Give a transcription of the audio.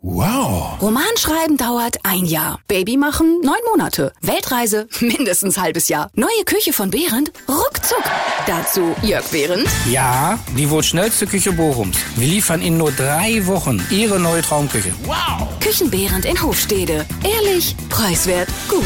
Wow. Romanschreiben dauert 1 Jahr. Baby machen 9 Monate. Weltreise mindestens halbes Jahr. Neue Küche von Behrendt? Ruckzuck. Dazu Jörg Behrendt. Ja, die wohl schnellste Küche Bochums. Wir liefern in nur 3 Wochen Ihre neue Traumküche. Wow. Küchen Behrendt in Hofstede. Ehrlich, preiswert, gut.